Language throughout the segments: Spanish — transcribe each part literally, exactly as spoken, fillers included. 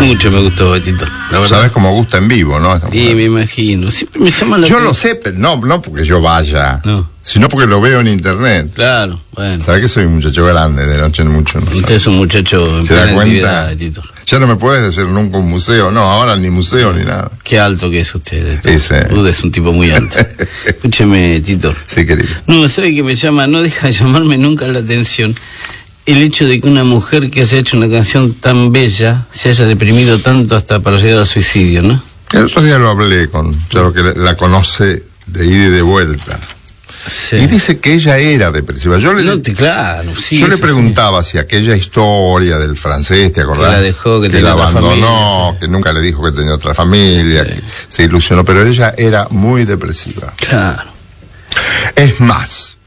Mucho me gustó, Betito, la verdad. Sabes cómo gusta en vivo, ¿no? Sí, me imagino. Siempre me llama la Yo atención. lo sé, pero no, no porque yo vaya, no. sino porque lo veo en internet. Claro, bueno. Sabes que soy un muchacho grande, de noche en mucho. No Usted es un muchacho en ¿Se da plena cuenta? actividad, Betito. Ya no me puedes decir nunca un museo, no, ahora ni museo ni nada. Qué alto que es usted. Ese. Usted es un tipo muy alto. Escúcheme, Tito. Sí, querido. No, ¿sabe que me llama? No deja de llamarme nunca la atención el hecho de que una mujer que haya hecho una canción tan bella se haya deprimido tanto hasta para llegar al suicidio, ¿no? El otro día lo hablé con Charo, que la conoce de ida y de vuelta. Sí. Y dice que ella era depresiva. Yo le, No, te, claro, sí, yo le sí, preguntaba sí. si aquella historia del francés, ¿te acordás? Que la dejó, que, que tenía la otra abandonó, familia. que nunca le dijo que tenía otra familia, Sí. que se ilusionó, pero ella era muy depresiva. Claro. Es más,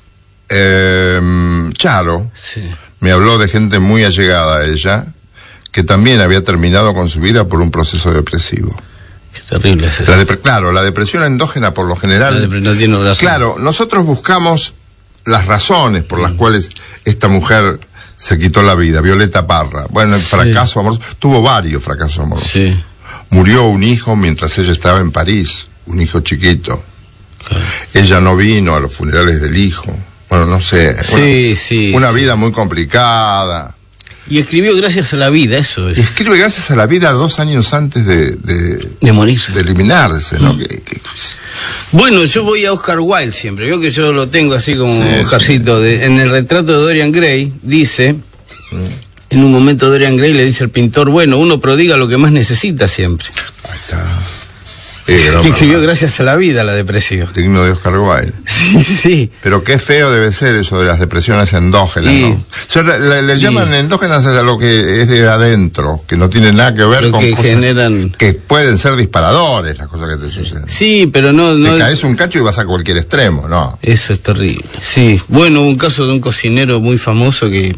eh, Charo Sí. me habló de gente muy allegada a ella, que también había terminado con su vida por un proceso depresivo. Qué terrible es eso. La depre- claro, la depresión endógena por lo general. La depre- no tiene razón. Claro, nosotros buscamos las razones por las cuales esta mujer se quitó la vida. Violeta Parra. Bueno, el Sí. fracaso amoroso. Tuvo varios fracasos amorosos. Sí. Murió un hijo mientras ella estaba en París, un hijo chiquito. Claro. Ella no vino a los funerales del hijo. Bueno, no sé. Sí, una, sí. Una sí. vida muy complicada. Y escribió Gracias a la vida, eso es. Y escribe Gracias a la vida dos años antes de, de, De morirse. de eliminarse, ¿no? Mm. Que, que, Bueno, yo voy a Oscar Wilde siempre. Veo que yo lo tengo así como Sí, Oscarcito. De, en el retrato de Dorian Gray, dice, mm. en un momento Dorian Gray le dice al pintor, bueno, uno prodiga lo que más necesita siempre. Ahí está. Eh, gran Y escribió verdad. Gracias a la vida, la depresión. Digno de Oscar Wilde. Sí, sí. Pero qué feo debe ser eso de las depresiones endógenas, Sí. ¿no? O sea, le, le- le Sí. llaman endógenas a lo que es de adentro, que no tiene nada que ver Lo con que cosas generan... que pueden ser disparadores, las cosas que te suceden. Sí, pero no... no Te caes un cacho y vas a cualquier extremo, ¿no? Eso es terrible. Sí. Bueno, un caso de un cocinero muy famoso que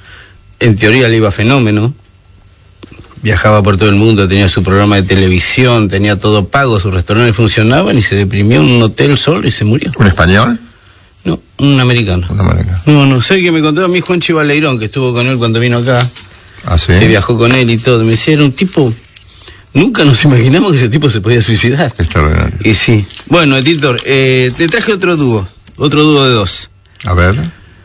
en teoría le iba fenómeno. Viajaba por todo el mundo, tenía su programa de televisión, tenía todo pago, sus restaurantes funcionaban y se deprimió en un hotel solo y se murió. ¿Un español? No, un americano. Una manera. No, no sé, que me contó a mí Juan Chivaleirón, que estuvo con él cuando vino acá, ¿Ah, sí? que viajó con él y todo. Me decía, era un tipo... Nunca nos imaginamos que ese tipo se podía suicidar. Extraordinario. Y sí. Bueno, Editor, eh, te traje otro dúo, otro dúo de dos. A ver.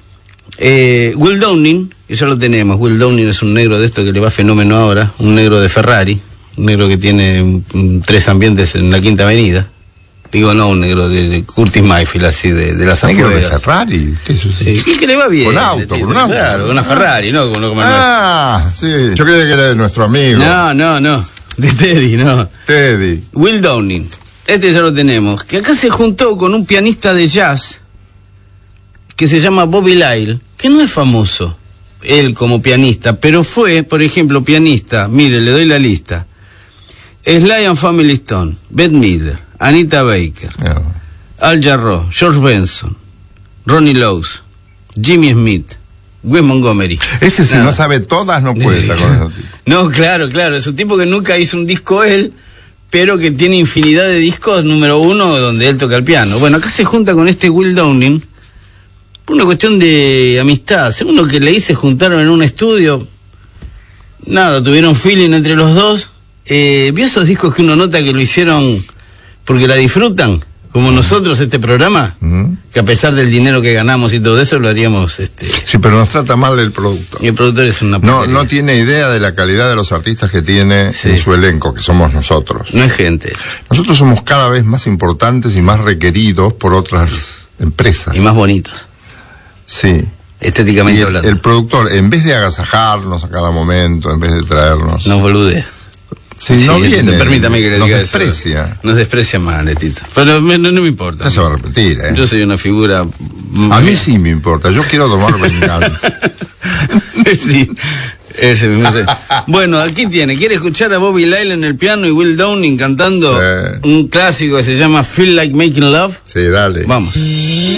Eh, Will Downing, que ya lo tenemos. Will Downing es un negro de esto que le va fenómeno ahora, un negro de Ferrari, un negro que tiene mm, tres ambientes en la Quinta Avenida. Digo, no, un negro de, de Curtis Mayfield, así, de, de las ¿Negro de afueras. Ferrari? ¿Qué es eso? Sí, y que le va bien. Con auto, le- con un auto. Claro, con una Ferrari, ¿no? Como, como Ah, sí. Yo creía que era de nuestro amigo. no, no, no, de Teddy, no. Teddy. Will Downing, este ya lo tenemos, que acá se juntó con un pianista de jazz que se llama Bobby Lyle, que no es famoso, él como pianista, pero fue, por ejemplo, pianista, mire, le doy la lista, Sly and Family Stone, Bette Midler, Anita Baker, No. Al Jarreau, George Benson, Ronnie Lowes, Jimmy Smith, Wes Montgomery. Ese si Nada. no sabe todas no puede estar con esos tipos. No, claro, claro, es un tipo que nunca hizo un disco él, pero que tiene infinidad de discos número uno donde él toca el piano. Bueno, acá se junta con este Will Downing por una cuestión de amistad. Según lo que leí, se juntaron en un estudio, nada, tuvieron feeling entre los dos. Eh, ¿Vio esos discos que uno nota que lo hicieron porque la disfrutan? Como nosotros este programa, Ujú. que a pesar del dinero que ganamos y todo eso, lo haríamos... este Sí, pero nos trata mal el producto. y el productor es una No, porquería. no tiene idea de la calidad de los artistas que tiene Sí. en su elenco, que somos nosotros. No es gente. Nosotros somos cada vez más importantes y más requeridos por otras empresas. Y más bonitos, Sí. estéticamente Y el, hablando. el productor, en vez de agasajarnos a cada momento, en vez de traernos... Nos boludea. Si no Sí, viene, permítame que le nos diga eso. desprecia. Nos desprecia más, Letita. Pero me- no, no me importa. No se va a repetir, ¿eh? Yo soy una figura... A mí sí me importa, yo quiero tomar venganza. Sí. Ese mismo. Bueno, aquí tiene. ¿Quiere escuchar a Bobby Lyle en el piano y Will Downing cantando Sí. un clásico que se llama Feel Like Making Love? Sí, dale. Vamos.